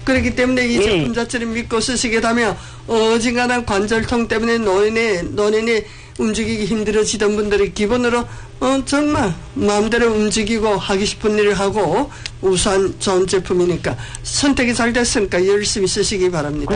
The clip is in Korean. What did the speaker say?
그렇기 때문에 이 제품 자체를 믿고 쓰시게 되면 어지간한 관절통 때문에 노인이 움직이기 힘들어지던 분들이 기본으로 정말 마음대로 움직이고 하기 싶은 일을 하고 우수한 좋은 제품이니까 선택이 잘 됐으니까 열심히 쓰시기 바랍니다.